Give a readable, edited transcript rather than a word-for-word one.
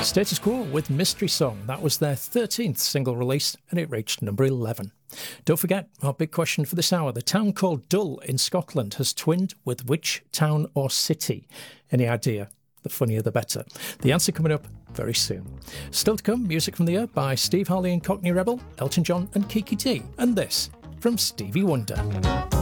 Status Quo with Mystery Song. That was their 13th single release and it reached number 11. Don't forget, our big question for this hour. The town called Dull in Scotland has twinned with which town or city? Any idea? The funnier the better. The answer coming up very soon. Still to come, music from the year by Steve Harley and Cockney Rebel, Elton John and Kiki T. And this from Stevie Wonder.